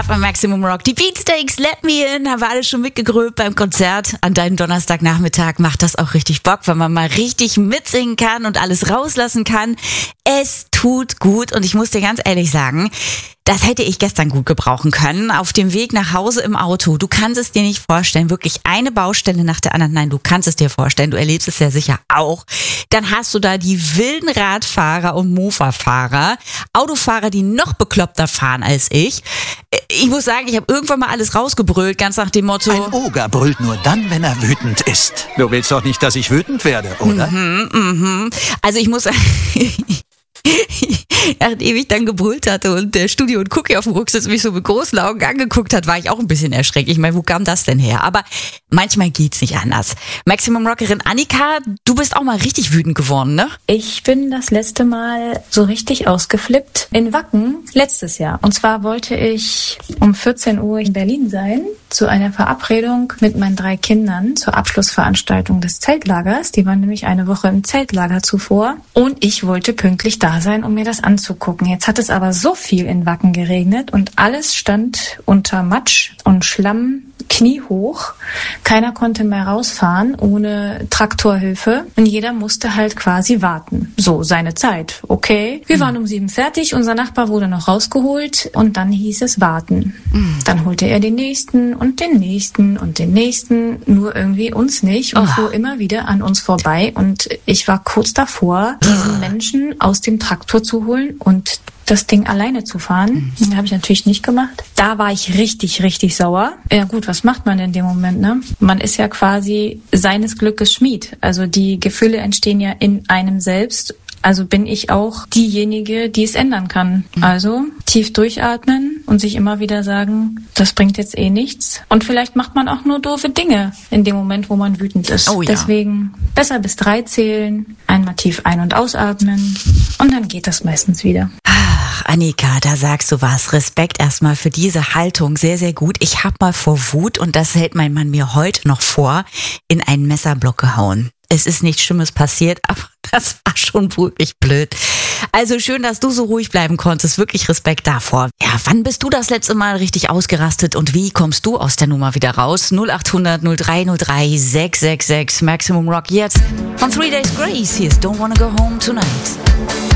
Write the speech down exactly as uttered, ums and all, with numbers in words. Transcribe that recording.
bei Maximum Rock. Die Beatsteaks, Let Me In, haben wir alle schon mitgegrölt beim Konzert. An deinem Donnerstagnachmittag macht das auch richtig Bock, wenn man mal richtig mitsingen kann und alles rauslassen kann. Es tut gut und ich muss dir ganz ehrlich sagen, das hätte ich gestern gut gebrauchen können. Auf dem Weg nach Hause im Auto. Du kannst es dir nicht vorstellen. Wirklich eine Baustelle nach der anderen. Nein, du kannst es dir vorstellen. Du erlebst es ja sicher auch. Dann hast du da die wilden Radfahrer und Mofa-Fahrer. Autofahrer, die noch bekloppter fahren als ich. Ich muss sagen, ich habe irgendwann mal alles rausgebrüllt, ganz nach dem Motto... Ein Oger brüllt nur dann, wenn er wütend ist. Du willst doch nicht, dass ich wütend werde, oder? Mhm, mhm. Also ich muss sagen... Nachdem ich dann gebrüllt hatte und der Studio und Cookie auf dem Rücksitz mich so mit großen Augen angeguckt hat, war ich auch ein bisschen erschreckt. Ich meine, wo kam das denn her? Aber manchmal geht's nicht anders. Maximum Rockerin Annika, du bist auch mal richtig wütend geworden, ne? Ich bin das letzte Mal so richtig ausgeflippt in Wacken letztes Jahr. Und zwar wollte ich um vierzehn Uhr in Berlin sein zu einer Verabredung mit meinen drei Kindern zur Abschlussveranstaltung des Zeltlagers. Die waren nämlich eine Woche im Zeltlager zuvor. Und ich wollte pünktlich da sein, um mir das anzugucken. Jetzt hat es aber so viel in Wacken geregnet und alles stand unter Matsch und Schlamm kniehoch. Keiner konnte mehr rausfahren ohne Traktorhilfe und jeder musste halt quasi warten. So, seine Zeit. Okay. Wir waren um sieben fertig, unser Nachbar wurde noch rausgeholt und dann hieß es warten. Dann holte er den nächsten und den nächsten und den nächsten, nur irgendwie uns nicht und fuhr immer wieder an uns vorbei und ich war kurz davor, diesen Menschen aus dem Traktor zu holen und das Ding alleine zu fahren. Das habe ich natürlich nicht gemacht. Da war ich richtig, richtig sauer. Ja gut, was macht man in dem Moment, ne? Man ist ja quasi seines Glückes Schmied. Also die Gefühle entstehen ja in einem selbst. Also bin ich auch diejenige, die es ändern kann. Also tief durchatmen und sich immer wieder sagen, das bringt jetzt eh nichts. Und vielleicht macht man auch nur doofe Dinge in dem Moment, wo man wütend ist. Oh ja. Deswegen besser bis drei zählen, einmal tief ein- und ausatmen und dann geht das meistens wieder. Ach, Annika, da sagst du was. Respekt erstmal für diese Haltung. Sehr, sehr gut. Ich habe mal vor Wut, und das hält mein Mann mir heute noch vor, in einen Messerblock gehauen. Es ist nichts Schlimmes passiert, aber das war schon wirklich blöd. Also schön, dass du so ruhig bleiben konntest. Wirklich Respekt davor. Ja, wann bist du das letzte Mal richtig ausgerastet und wie kommst du aus der Nummer wieder raus? null acht hundert null drei null drei sechs sechs sechs Maximum Rock jetzt von Three Days Grace. Hier ist Don't Wanna Go Home Tonight.